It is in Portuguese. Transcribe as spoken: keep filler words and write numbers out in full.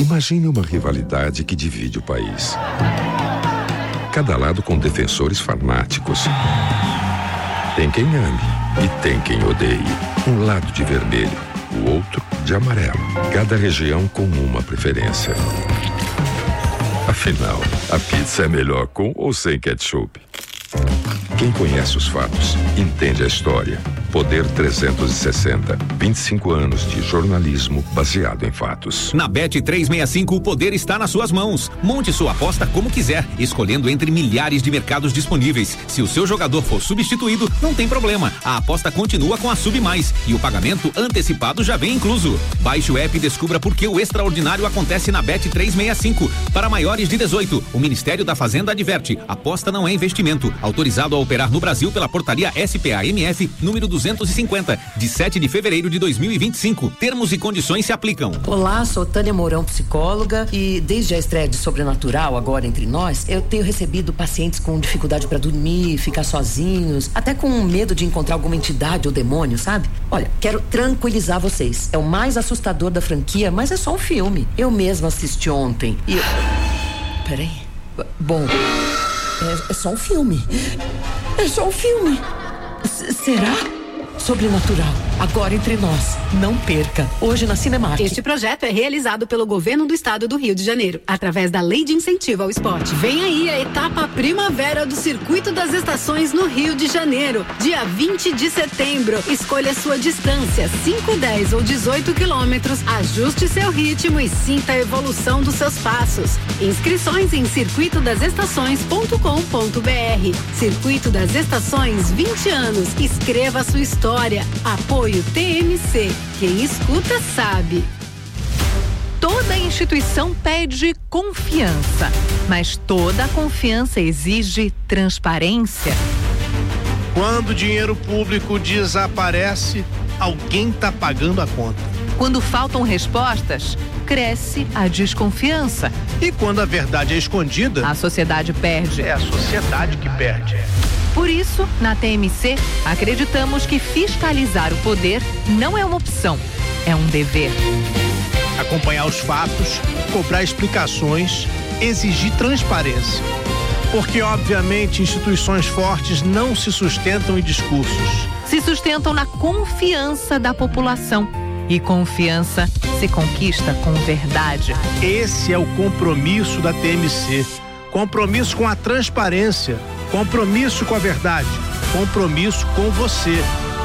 Imagine uma rivalidade que divide o país. Cada lado com defensores fanáticos. Tem quem ame e tem quem odeie. Um lado de vermelho, o outro de amarelo. Cada região com uma preferência. Afinal, a pizza é melhor com ou sem ketchup? Quem conhece os fatos, entende a história. Poder trezentos e sessenta, vinte e cinco anos de jornalismo baseado em fatos. Na Bet trezentos e sessenta e cinco, o poder está nas suas mãos. Monte sua aposta como quiser, escolhendo entre milhares de mercados disponíveis. Se o seu jogador for substituído, não tem problema. A aposta continua com a Sub Mais e o pagamento antecipado já vem incluso. Baixe o app e descubra por que o extraordinário acontece na Bet trezentos e sessenta e cinco. Para maiores de dezoito, o Ministério da Fazenda adverte: aposta não é investimento. Autorizado a operar no Brasil pela portaria S P A M F número duzentos e cinquenta, de sete de fevereiro de dois mil e vinte e cinco. Termos e condições se aplicam. Olá, sou Tânia Mourão, psicóloga, e desde a estreia de Sobrenatural, agora entre nós, eu tenho recebido pacientes com dificuldade para dormir, ficar sozinhos, até com medo de encontrar alguma entidade ou demônio, sabe? Olha, quero tranquilizar vocês. É o mais assustador da franquia, mas é só um filme. Eu mesma assisti ontem e... Peraí. Bom, é, é só um filme. É só um filme. S- será? Sobrenatural, agora entre nós. Não perca, hoje na Cinemark. Este projeto é realizado pelo Governo do Estado do Rio de Janeiro, através da Lei de Incentivo ao Esporte. Vem aí a etapa primavera do Circuito das Estações no Rio de Janeiro, dia vinte de setembro. Escolha sua distância, cinco, dez ou dezoito quilômetros, ajuste seu ritmo e sinta a evolução dos seus passos. Inscrições em circuito das estações ponto com ponto b r. Circuito das Estações, vinte anos. Escreva sua história. Apoio T M C. Quem escuta sabe. Toda instituição pede confiança, mas toda confiança exige transparência. Quando o dinheiro público desaparece, alguém está pagando a conta. Quando faltam respostas, cresce a desconfiança. E quando a verdade é escondida, a sociedade perde. É a sociedade que perde. Por isso, na T M C, acreditamos que fiscalizar o poder não é uma opção, é um dever. Acompanhar os fatos, cobrar explicações, exigir transparência. Porque, obviamente, instituições fortes não se sustentam em discursos. Se sustentam na confiança da população. E confiança se conquista com verdade. Esse é o compromisso da T M C. Compromisso com a transparência. Compromisso com a verdade. Compromisso com você.